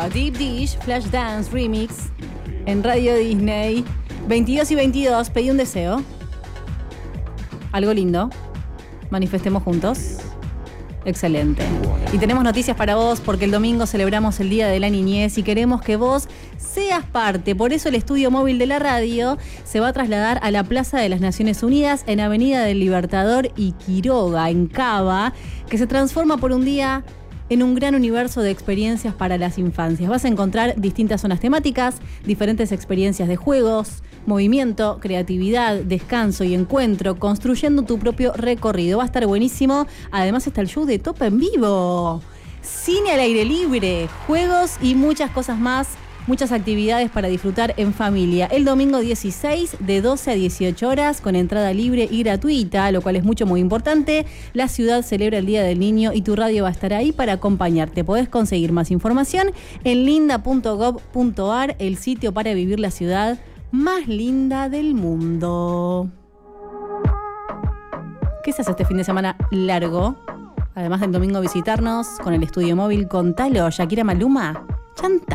lindo. Deep Dish, Flashdance Remix en Radio Disney. 22:22, pedí un deseo. Algo lindo. Manifestemos juntos. Excelente. Y tenemos noticias para vos porque el domingo celebramos el Día de la Niñez y queremos que vos seas parte. Por eso el estudio móvil de la radio se va a trasladar a la Plaza de las Naciones Unidas en Avenida del Libertador y Quiroga, en Cava, que se transforma por un día en un gran universo de experiencias para las infancias. Vas a encontrar distintas zonas temáticas, diferentes experiencias de juegos, movimiento, creatividad, descanso y encuentro, construyendo tu propio recorrido. Va a estar buenísimo. Además está el show de Topa en vivo, cine al aire libre, juegos y muchas cosas más. Muchas actividades para disfrutar en familia. El domingo 16 de 12 a 18 horas con entrada libre y gratuita, lo cual es muy importante. La ciudad celebra el Día del Niño y tu radio va a estar ahí para acompañarte. Podés conseguir más información en linda.gov.ar, el sitio para vivir la ciudad más linda del mundo. ¿Qué se hace este fin de semana largo? Además del domingo visitarnos con el estudio móvil, contalo, Shakira, Maluma, chanta.